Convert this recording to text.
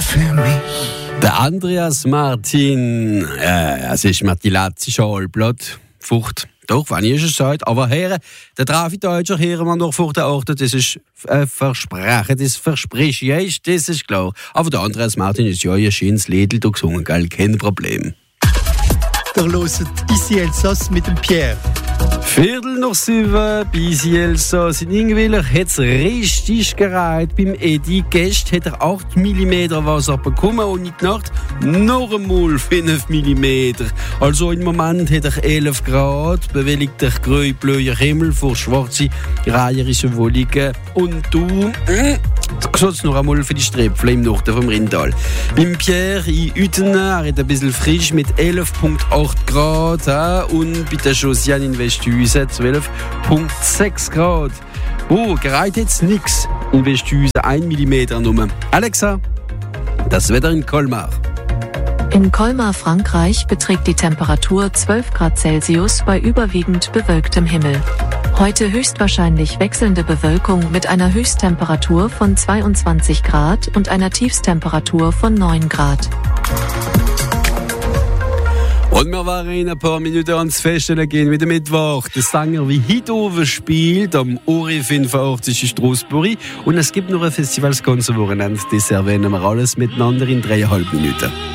für mich. Der Andreas Martin, es ist mir die letzte Schallplatte, Fucht. Doch, wenn ich es sage, aber Herren, der Trafi-Deutscher hören wir noch vor der Ort, das ist Versprechen, das verspricht ich, das ist klar. Aber der Andreas Martin ist ja ein schönes Lied gesungen, gell, kein Problem. Der hört «Ici Elsass» mit dem Pierre. 7:15 bei «Ici Elsass» in Ingwiller hat es richtig gereiht. Beim Edi Gest hat er 8 mm Wasser bekommen und in die Nacht noch einmal 5 mm. Also im Moment hat er 11 Grad, bewegt der grün-blöde Himmel vor schwarze, reiherische Wohnungen. Und du, es noch einmal für die Strepfel im Norden vom Rindtal. Beim Pierre in Utten, er hat ein bisschen frisch mit 11,8 Grad. Und bei der Josiane in Westhäusen 12,6 Grad. Oh, gereiht jetzt nichts. In Westhäusen 1 mm nur. Alexa, das Wetter in Colmar. In Colmar, Frankreich, beträgt die Temperatur 12 Grad Celsius bei überwiegend bewölktem Himmel. Heute höchstwahrscheinlich wechselnde Bewölkung mit einer Höchsttemperatur von 22 Grad und einer Tiefstemperatur von 9 Grad. Und wir waren in ein paar Minuten ans Feststellen gehen mit dem Mittwoch. Der Sänger wie Hidover spielt am Ori 85 in Straßburg. Und es gibt noch ein Festival das ganze Wochenende. Das erwähnen wir alles miteinander in 3,5 Minuten.